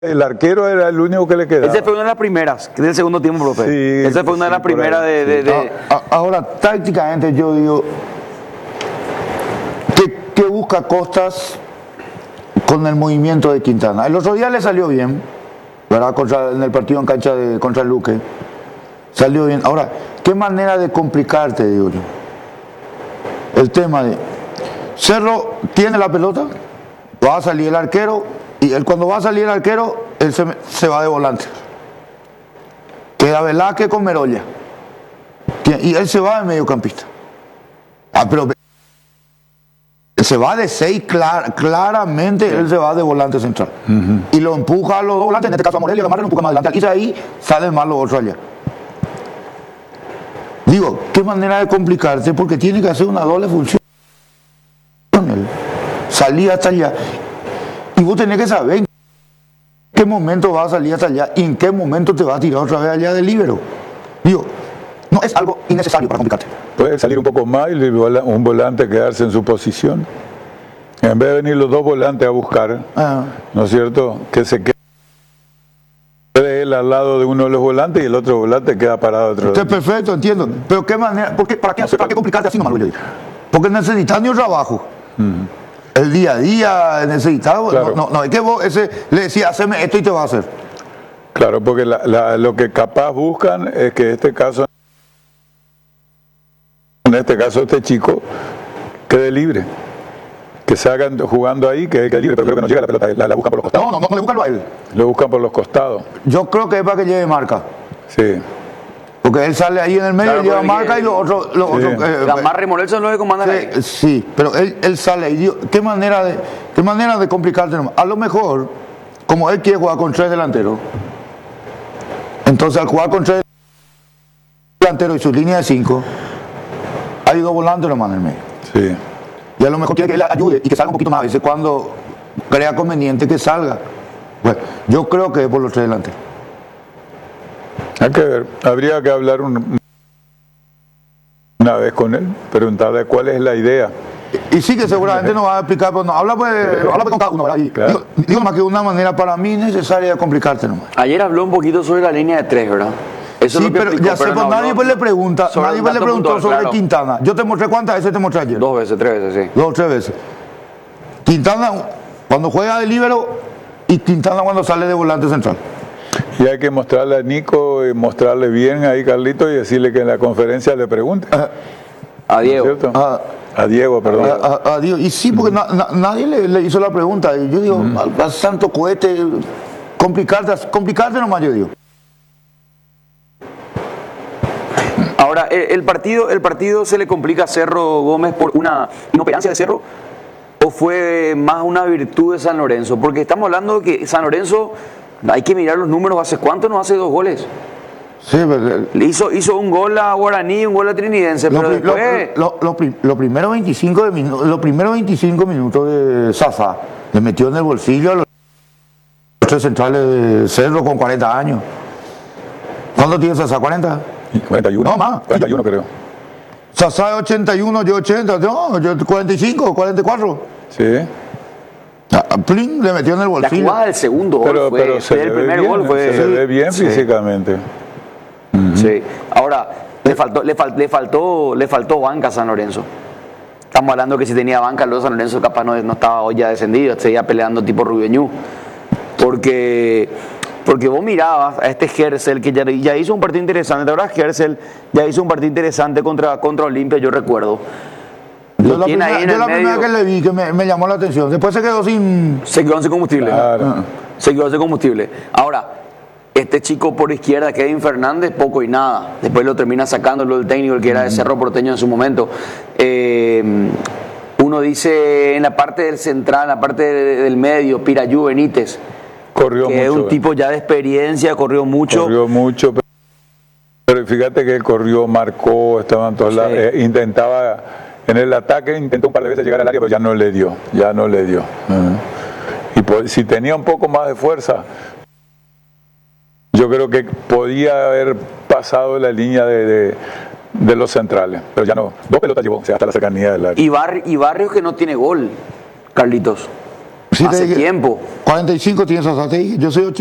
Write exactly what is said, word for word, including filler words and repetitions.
El arquero era el único que le quedaba. Esa fue una de las primeras, que del segundo tiempo, profe. Sí, Esa fue una sí, de las primeras de... de, de... Ahora, tácticamente yo digo, ¿qué, qué busca Costas con el movimiento de Quintana? El otro día le salió bien, ¿verdad? Contra, en el partido en cancha de, contra Luque. Salió bien. Ahora, ¿qué manera de complicarte, digo yo? El tema de... Cerro tiene la pelota, va a salir el arquero... Y él cuando va a salir el arquero, él se, se va de volante. Queda Velázquez con Merolla. Y él se va de mediocampista. Ah, pero se va de seis, clar, claramente sí. Él se va de volante central. Uh-huh. Y lo empuja a los dos volantes, en este caso a Morelia, que lo empuja más adelante. Y ahí salen más los otros allá. Digo, qué manera de complicarte, porque tiene que hacer una doble función. Salir hasta allá. Y vos tenés que saber en qué momento vas a salir hasta allá y en qué momento te vas a tirar otra vez allá del líbero. Digo, no es algo innecesario para complicarte. Puede salir un poco más y un volante quedarse en su posición. En vez de venir los dos volantes a buscar, ah. ¿no es cierto? Que se quede él al lado de uno de los volantes y el otro volante queda parado otro. Esto es perfecto, entiendo. Pero qué manera, ¿por qué, para, qué, ¿para qué complicarte así nomás? Porque necesitas ni un trabajo. Uh-huh. El día a día necesitaba, claro. no, no, no, es que vos ese, le decía, haceme esto y te va a hacer. Claro, porque la, la, lo que capaz buscan es que este caso, en este caso este chico, quede libre. Que se hagan jugando ahí, que quede libre, pero creo que no llega la pelota, la, la buscan por los costados. No, no, no le buscan a él. Lo buscan por los costados. Yo creo que es para que lleve marca. Sí. Porque él sale ahí en el medio, claro, lleva marca y los otros... Lo sí. otro, eh, la más remolel son los que comandan sí, ahí. Sí, pero él, él sale ahí. Digo, ¿qué manera de qué manera de complicarte? A lo mejor, como él quiere jugar con tres delanteros, entonces al jugar con tres delanteros y su línea de cinco, hay dos volantes nomás en el medio. Sí. Y a lo mejor quiere que él ayude y que salga un poquito más. A veces cuando crea conveniente que salga. Bueno, yo creo que es por los tres delanteros. Hay que ver, habría que hablar un, una vez con él, preguntarle cuál es la idea. Y, y sí que seguramente nos va a explicar, pero no, habla pues, habla pues con cada uno, ¿verdad? Y, claro. digo, digo más que una manera para mí necesaria de complicarte nomás. Ayer habló un poquito sobre la línea de tres, ¿verdad? Eso sí, es lo que pero explicó, ya sé, pero pues no nadie pues le pregunta, nadie pues le preguntó puntual, sobre claro. Quintana. Yo te mostré cuántas veces te mostré ayer. Dos veces, tres veces, sí. Dos o tres veces. Quintana cuando juega de líbero y Quintana cuando sale de volante central. Y hay que mostrarle a Nico y mostrarle bien ahí, Carlito, y decirle que en la conferencia le pregunte. Uh, a Diego. ¿No es cierto? Uh, a Diego, perdón. A, a, a Diego. Y sí, porque na, na, nadie le, le hizo la pregunta. Y yo digo, mm. al, al santo cohete, complicarte, complicarte nomás, yo digo. Ahora, el, el, partido, ¿el partido se le complica a Cerro Gómez por una inoperancia de Cerro? ¿O fue más una virtud de San Lorenzo? Porque estamos hablando de que San Lorenzo... Hay que mirar los números, ¿hace cuánto nos hace dos goles? Sí, pero... Hizo, hizo un gol a Guaraní y un gol a Trinidense, pero después... Los lo, lo, lo primeros veinticinco de minu lo primero veinticinco minutos de Sasa le metió en el bolsillo a los tres centrales de Cerro con cuarenta años. ¿Cuánto tiene Sasa? ¿cuarenta? cuarenta y uno. No, más. cuarenta y uno creo. Sasa es ochenta y uno, yo ochenta, no, yo cuarenta y cinco, cuarenta y cuatro. Sí. Ah, Plin le metió en el bolsillo. La jugada del segundo gol pero, fue, pero se el primer bien, gol fue... Se ve bien sí. físicamente. Uh-huh. Sí. Ahora, le faltó, le, fal, le, faltó, le faltó banca a San Lorenzo. Estamos hablando que si tenía banca, luego San Lorenzo capaz no, no estaba hoy ya descendido, seguía peleando tipo Rubeñú. Porque, porque vos mirabas a este Gersel que ya, ya hizo un partido interesante. ¿Te acuerdas? Gersel ya hizo un partido interesante contra, contra Olimpia, yo recuerdo. Yo la, primera, yo la primera que le vi que me, me llamó la atención. Después se quedó sin... Se quedó sin combustible. Claro. Uh-huh. Se quedó sin combustible. Ahora, este chico por izquierda, Kevin Fernández, poco y nada. Después lo termina sacándolo el técnico, el que era de Cerro Porteño en su momento. Eh, uno dice en la parte del central, en la parte de, del medio, Pirayú Benítez. Corrió que mucho. Es un tipo ya de experiencia, corrió mucho. Corrió mucho, pero, pero fíjate que él corrió, marcó, estaba en todos sí. lados. Eh, intentaba... En el ataque intentó un par de veces llegar al área, pero ya no le dio, ya no le dio. Uh-huh. Y pues, si tenía un poco más de fuerza, yo creo que podía haber pasado la línea de, de, de los centrales, pero ya no. Dos pelotas llevó, o sea, hasta la cercanía del área. Y, Bar- y Barrios que no tiene gol, Carlitos. Sí, Sí, te hace dije, tiempo. cuarenta y cinco tienes hasta ahí. Yo soy